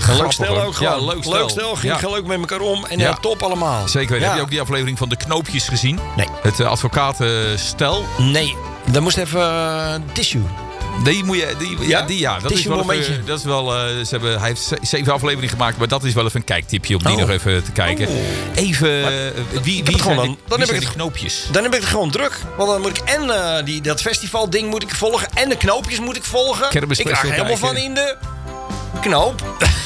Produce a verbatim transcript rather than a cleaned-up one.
Een leuk stel ook gewoon. Ja, leuk stel. Leuk stel, ging Ja. leuk met elkaar om. En Ja. ja. top allemaal. Zeker. Ja. Heb je ook die aflevering van de knoopjes gezien? Nee. Het uh, advocatenstel. Nee, dan moest even uh, tissue. Die moet je, die, ja? Ja? die, ja, dat Het is is wel een even, momentje. dat is wel, uh, ze hebben, hij heeft ze- zeven afleveringen gemaakt, maar dat is wel even een kijktipje om die Oh. nog even te kijken. Oh. Even, Maar, uh, ik wie, heb wie het zijn, gewoon de, dan- dan wie heb zijn ik de het- knoopjes? Dan heb ik het gewoon druk. Want dan moet ik en uh, die, dat festivalding moet ik volgen. En de knoopjes moet ik volgen. Kermis Ik raak special helemaal kijken. van in de knoop.